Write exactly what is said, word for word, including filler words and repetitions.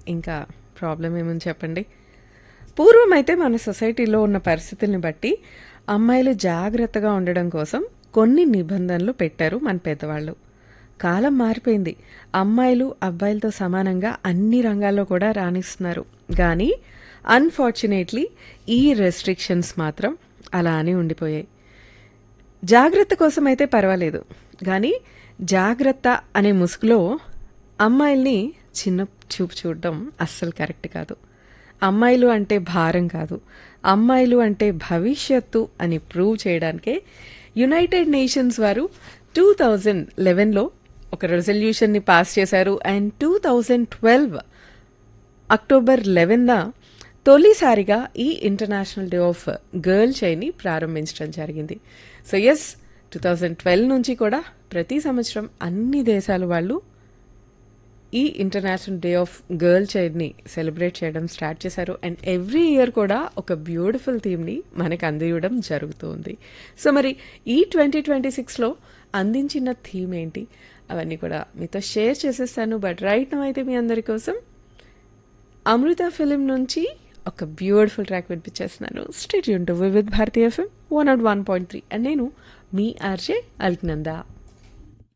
ఇంకా ప్రాబ్లం ఏమని చెప్పండి. పూర్వం అయితే మన సొసైటీలో ఉన్న పరిస్థితుల్ని బట్టి అమ్మాయిలు జాగ్రత్తగా ఉండడం కోసం కొన్ని నిబంధనలు పెట్టారు మన పెద్దవాళ్ళు. కాలం మారిపోయింది. అమ్మాయిలు అబ్బాయిలతో సమానంగా అన్ని రంగాల్లో కూడా రాణిస్తున్నారు. కానీ అన్ఫార్చునేట్లీ ఈ రెస్ట్రిక్షన్స్ మాత్రం అలానే ఉండిపోయాయి. జాగ్రత్త కోసం అయితే పర్వాలేదు, కానీ జాగ్రత్త అనే ముసుగులో అమ్మాయిల్ని చిన్న చూపు చూడడం అస్సలు కరెక్ట్ కాదు. అమ్మాయిలు అంటే భారం కాదు, అమ్మాయిలు అంటే భవిష్యత్తు అని ప్రూవ్ చేయడానికే యునైటెడ్ నేషన్స్ వారు టూ థౌజండ్ లెవెన్లో ఒక రెజల్యూషన్ని పాస్ చేశారు. And two thousand twelve October లెవెన్న తొలిసారిగా ఈ ఇంటర్నేషనల్ డే ఆఫ్ గర్ల్ చైల్డ్ని ప్రారంభించడం జరిగింది. So yes, two thousand twelve నుంచి కూడా ప్రతి సంవత్సరం అన్ని దేశాల వాళ్ళు ఈ international day of girl చైల్డ్ని celebrate చేయడం స్టార్ట్ చేశారు. అండ్ ఎవ్రీ ఇయర్ కూడా ఒక బ్యూటిఫుల్ థీమ్ని మనకు అందివ్వడం జరుగుతుంది. సో మరి ఈ ట్వంటీ ట్వంటీ సిక్స్లో అందించిన థీమ్ ఏంటి అవన్నీ కూడా మీతో షేర్ చేసేస్తాను. బట్ రైట్ నౌ అయితే మీ అందరి కోసం అమృత ఫిలిం నుంచి ఒక beautiful track వినిపించేస్తున్నాను. Stay tune to Vividh Bharati FM one not one point three and నేను మీ ఆర్జే అల్క్నందా.